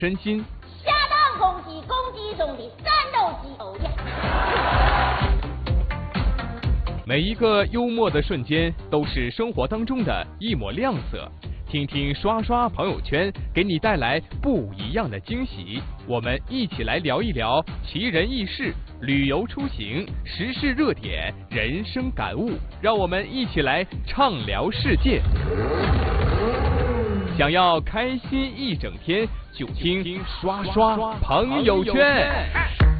身心。 下当公鸡，公鸡中的战斗机。哦呀！ 每一个幽默的瞬间，都是生活当中的一抹亮色。听听刷刷朋友圈，给你带来不一样的惊喜。我们一起来聊一聊奇人异事、旅游出行、时事热点、人生感悟，让我们一起来畅聊世界。想要开心一整天，就听刷刷朋友圈。